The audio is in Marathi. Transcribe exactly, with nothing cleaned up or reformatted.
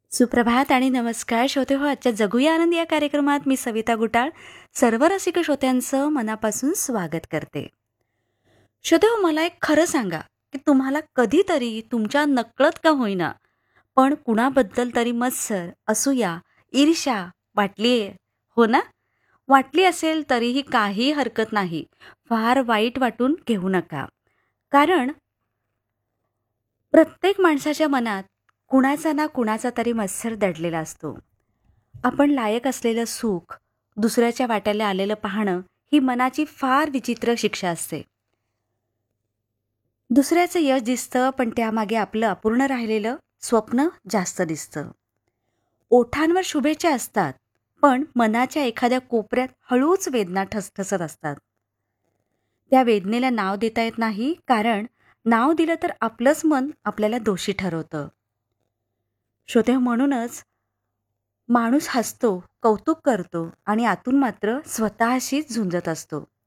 सुप्रभात आणि नमस्कार श्रोते हो. आजच्या जगूया आनंद या कार्यक्रमात मी सविता गुटाळ सर्व रसिक श्रोत्यांचं मनापासून स्वागत करते. श्रोते हो, मला एक खरं सांगा की तुम्हाला कधीतरी तुमच्या नकळत का होईना पण कुणाबद्दल तरी मत्सर, असूया, ईर्ष्या वाटलीये, हो ना? वाटली असेल तरीही काही हरकत नाही. फार वाईट वाटून घेऊ नका. कारण प्रत्येक माणसाच्या मनात कुणाचा ना कुणाचा तरी मत्सर दडलेला असतो. आपण लायक असलेलं सुख दुसऱ्याच्या वाट्याला आलेलं पाहणं ही मनाची फार विचित्र शिक्षा असते. दुसऱ्याचं यश दिसतं पण त्यामागे आपलं अपूर्ण राहिलेलं स्वप्न जास्त दिसतं. ओठांवर शुभेच्छा असतात पण मनाच्या एखाद्या कोपऱ्यात हळूच वेदना ठसठसत असतात. त्या वेदनेला नाव देता येत नाही, कारण नाव दिलं तर आपलंच मन आपल्याला दोषी ठरवतं. श्रोते हो, म्हणूनच माणूस हसतो, कौतुक करतो आणि आतून मात्र स्वतःशीच झुंजत असतो.